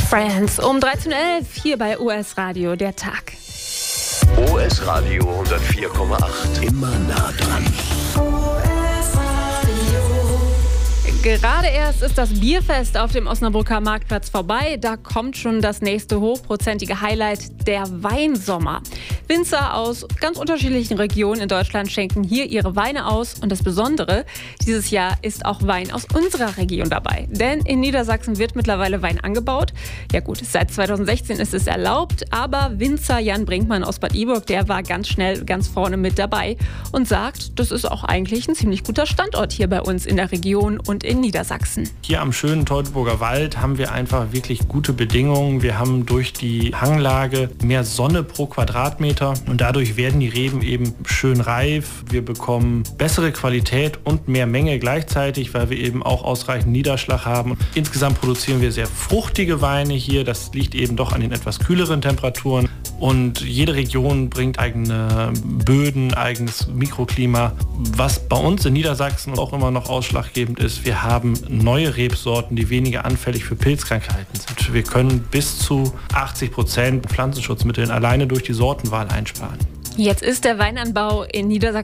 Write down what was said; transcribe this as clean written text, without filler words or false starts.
Friends um 13.11 Uhr hier bei OS Radio, der Tag. OS Radio 104,8. Immer nah dran. Gerade erst ist das Bierfest auf dem Osnabrücker Marktplatz vorbei. Da kommt schon das nächste hochprozentige Highlight, der Weinsommer. Winzer aus ganz unterschiedlichen Regionen in Deutschland schenken hier ihre Weine aus. Und das Besondere, dieses Jahr ist auch Wein aus unserer Region dabei. Denn in Niedersachsen wird mittlerweile Wein angebaut. Ja gut, seit 2016 ist es erlaubt. Aber Winzer Jan Brinkmann aus Bad Iburg, der war ganz schnell ganz vorne mit dabei und sagt, das ist auch eigentlich ein ziemlich guter Standort hier bei uns in der Region und in Niedersachsen. Hier am schönen Teutoburger Wald haben wir einfach wirklich gute Bedingungen. Wir haben durch die Hanglage mehr Sonne pro Quadratmeter und dadurch werden die Reben eben schön reif. Wir bekommen bessere Qualität und mehr Menge gleichzeitig, weil wir eben auch ausreichend Niederschlag haben. Insgesamt produzieren wir sehr fruchtige Weine hier. Das liegt eben doch an den etwas kühleren Temperaturen. Und jede Region bringt eigene Böden, eigenes Mikroklima. Was bei uns in Niedersachsen auch immer noch ausschlaggebend ist, wir haben neue Rebsorten, die weniger anfällig für Pilzkrankheiten sind. Wir können bis zu 80% Pflanzenschutzmitteln alleine durch die Sortenwahl einsparen. Jetzt ist der Weinanbau in Niedersachsen